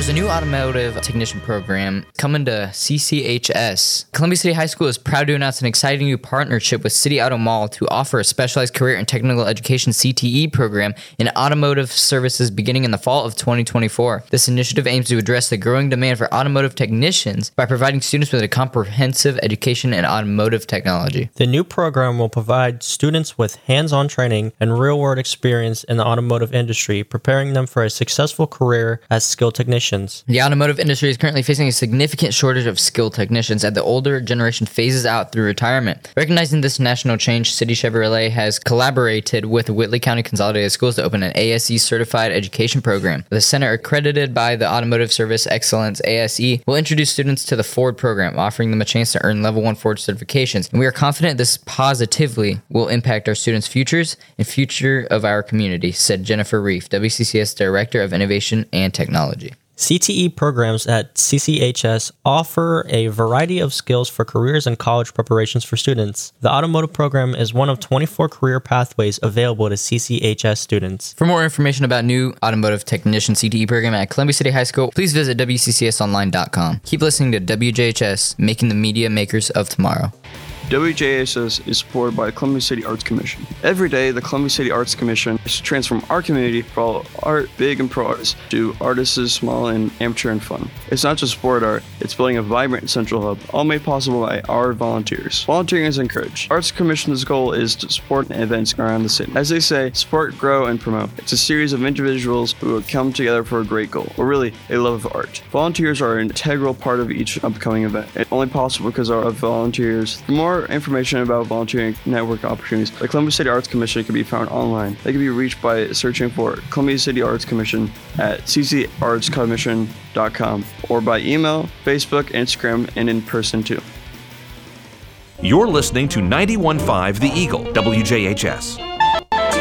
There's a new automotive technician program coming to CCHS. Columbia City High School is proud to announce an exciting new partnership with City Auto Mall to offer a specialized career and technical education CTE program in automotive services beginning in the fall of 2024. This initiative aims to address the growing demand for automotive technicians by providing students with a comprehensive education in automotive technology. The new program will provide students with hands-on training and real-world experience in the automotive industry, preparing them for a successful career as skilled technicians. The automotive industry is currently facing a significant shortage of skilled technicians as the older generation phases out through retirement. Recognizing this national change, City Chevrolet has collaborated with Whitley County Consolidated Schools to open an ASE certified education program. The center, accredited by the Automotive Service Excellence ASE, will introduce students to the Ford program, offering them a chance to earn level 1 Ford certifications. And we are confident this positively will impact our students' futures and future of our community, said Jennifer Reef, WCCS Director of Innovation and Technology. CTE programs at CCHS offer a variety of skills for careers and college preparations for students. The automotive program is one of 24 career pathways available to CCHS students. For more information about new automotive technician CTE program at Columbia City High School, please visit WCCSonline.com. Keep listening to WJHS, making the media makers of tomorrow. WJHS is supported by the Columbia City Arts Commission. Every day, the Columbia City Arts Commission is to transform our community for all art, big and pro artists, to artists small and amateur and fun. It's not just sport art, it's building a vibrant central hub, all made possible by our volunteers. Volunteering is encouraged. Arts Commission's goal is to support events around the city. As they say, support, grow, and promote. It's a series of individuals who will come together for a great goal, or really, a love of art. Volunteers are an integral part of each upcoming event. It's only possible because of volunteers. For more information about volunteering network opportunities, the Columbia City Arts Commission can be found online. They can be reached by searching for Columbia City Arts Commission at ccartscommission.com or by email, Facebook, Instagram, and in person too. You're listening to 91.5 The Eagle, WJHS.